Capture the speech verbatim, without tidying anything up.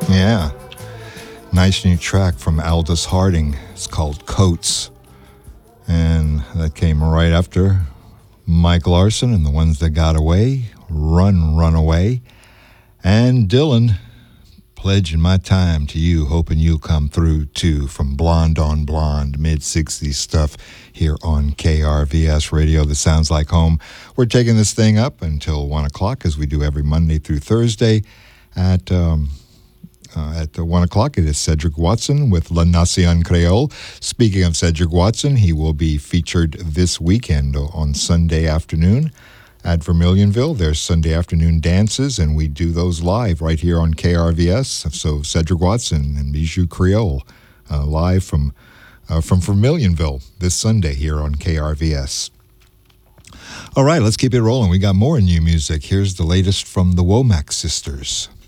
Yeah. Nice new track from Aldous Harding. It's called Coats. And that came right after Mike Larson and The Ones That Got Away, Run, Run Away. And Dylan, Pledging My Time to You, hoping you'll come through too, from Blonde on Blonde, mid-sixties stuff here on K R V S Radio that sounds like home. We're taking this thing up until one o'clock, as we do every Monday through Thursday. At um, uh, at one o'clock, it is Cedric Watson with La Nation Creole. Speaking of Cedric Watson, he will be featured this weekend on Sunday afternoon at Vermilionville. There's Sunday afternoon dances, and we do those live right here on K R V S. So Cedric Watson and Bijou Creole uh, live from uh, from Vermilionville this Sunday here on K R V S. All right, let's keep it rolling. We got more new music. Here's the latest from the Womack Sisters.